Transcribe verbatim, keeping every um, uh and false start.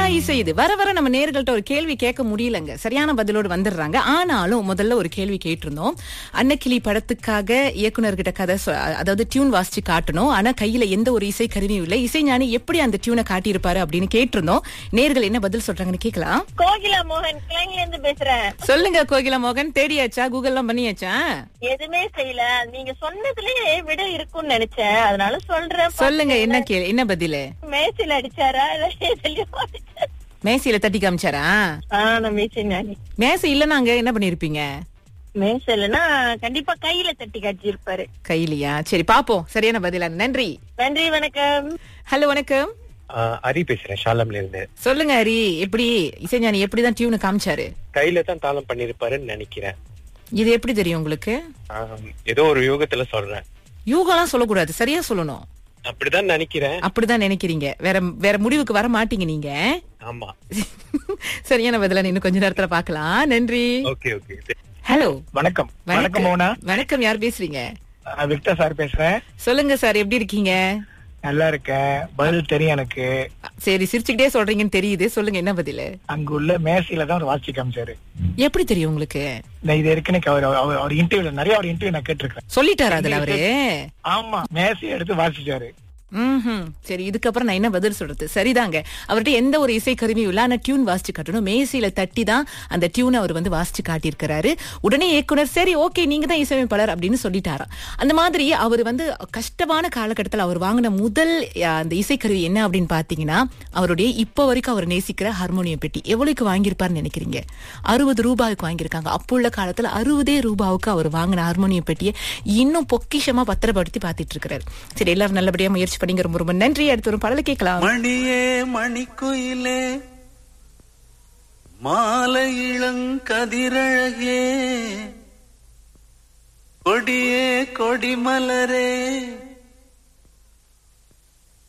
இசை இது. வர வர நம்ம நேர்கள்ட்ட ஒரு கேள்வி கேட்க முடியலங்க, சரியான பதிலோடு வந்துடுறாங்க. ஆனாலும் முதல்ல ஒரு கேள்வி கேட்டிருந்தோம். அன்னக்கிளி படத்துக்காக இயக்குனர்கிட்ட கதை சொ- அதாவது டியூன் வாசிச்சு காட்டணும், ஆனா கையில எந்த ஒரு இசை கருவியும் இல்லை, இசைஞானி எப்படி அந்த டியூனை காட்டியிருப்பாரு அப்படின்னு கேட்டிருந்தோம். நேர்கள் என்ன பதில் சொல்றாங்கன்னு கேட்கலாம். கோகிலா மோகன் கிளைங்ல இருந்து பேசுறேன். சொல்லுங்க கோகிலா மோகன், தேடியாச்சா? கூகுள் எல்லாம் பண்ணியாச்சா? எதுவுமே செய்யல. நீங்க சொன்னதுலயே விட இருக்கும்னு நினைச்சேன், அதனால சொல்றேன். சொல்லுங்க, என்ன கேள்வி, என்ன பதிலு? மேய்ச்சல் அடிச்சாரா இல்ல எதுலயோ அடிச்சாரா? மேசையில தட்டி காமிச்சாரா? ஆஹ் நான் மேய்ச்சல் நானி. மேசை இல்லன்னா அங்க என்ன பண்ணிருப்பீங்க? மேய்ச்சல்னா கண்டிப்பா கையில தட்டி காட்டியிருப்பாரு. கையிலையா? சரி பாப்போம் சரியான பதிலா. நன்றி. நன்றி, வணக்கம். ஹலோ வணக்கம். ஆஹ் ஹரி பேசுறேன், ஷாலம்ல இருந்து. சொல்லுங்க ஹரி, எப்படி இசைஞானி எப்படிதான் டியூனை காமிச்சாரு? கையில தான் தாளம் பண்ணிருப்பாருன்னு நினைக்கிறேன். இது எப்படி தெரியும் உங்களுக்கு? ஆஹ் ஏதோ ஒரு யோகத்துல சொல்றேன். யூகெல்லாம் சொல்லக்கூடாது, சரியா சொல்லணும். அப்படிதான் நினைக்கிறேன். அப்படிதான் நினைக்கிறீங்க, வேற வேற முடிவுக்கு வர மாட்டீங்க நீங்க. ஆமா. சரியான பதிலா இன்னும் கொஞ்ச நேரத்துல பாக்கலாம். நன்றி. Okay okay. ஹலோ, வணக்கம். வணக்கம் மோனா. வணக்கம், யார் பேசுறீங்க? நான் விக்டர் சார் பேசுறேன். சொல்லுங்க சார், எப்படி இருக்கீங்க? நல்லா இருக்கேன். பதில் தெரியும் எனக்கு. சரி, சிரிச்சுக்கிட்டே சொல்றீங்கன்னு தெரியுது. சொல்லுங்க, என்ன பதிலு? அங்க உள்ள மேசையில தான் ஒரு வாட்சி காமிச்சாரு. எப்படி தெரியும் உங்களுக்கு? நான் இது ஏற்கனவே அவர் அவர் அவர் இன்டர்வியூல நிறைய அவர் இன்டர்வியூ நான் கேட்டிருக்கேன். சொல்லிட்டாரா அதுல அவரு? ஆமா, மேசையை எடுத்து வாசிச்சாரு. ம்ஹும். சரி, இதுக்கப்புறம் நான் என்ன பதில் சொல்றது? சரிதாங்க, அவர்கிட்ட எந்த ஒரு இசை கருவியும் இல்ல, ஆனா டியூன் வாசிச்சு காட்டணும். மேசையில தட்டி தான் அந்த டியூன் அவர் வந்து வாசிச்சு காட்டியிருக்கிறாரு. உடனே இயக்குனர் சரி ஓகே நீங்க தான் இசையமைப்பாளர் அப்படின்னு சொல்லிட்டாராம். அந்த மாதிரி அவர் வந்து கஷ்டமான காலகட்டத்தில் அவர் வாங்கின முதல் அஹ், அந்த இசைக்கருவி என்ன அப்படின்னு பாத்தீங்கன்னா, அவருடைய இப்ப வரைக்கும் அவர் நேசிக்கிற ஹார்மோனியம் பெட்டி. எவ்வளவுக்கு வாங்கியிருப்பாருன்னு நினைக்கிறீங்க? அறுபது ரூபாய்க்கு வாங்கியிருக்காங்க. அப்போ உள்ள காலத்துல அறுபதே ரூபாவுக்கு அவர் வாங்கின ஹார்மோனியம் பெட்டியை இன்னும் பொக்கிஷமா பத்திரப்படுத்தி பாத்துட்டு இருக்கிறாரு. சரி, எல்லாரும் நல்லபடியா முயற்சி பண்ணிங்க. ரொம்ப ரொம்ப நன்றி. அடுத்து ஒரு பாடலை கேட்கலாம். மணியே மணிக்குயிலே மாலை இளங்கதிரழகே கொடியே கொடிமலரே